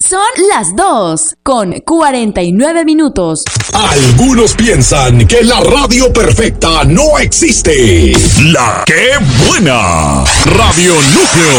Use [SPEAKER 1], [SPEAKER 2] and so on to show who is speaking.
[SPEAKER 1] Son las 2:49.
[SPEAKER 2] Algunos piensan que la radio perfecta no existe. La que buena. Radio Núcleo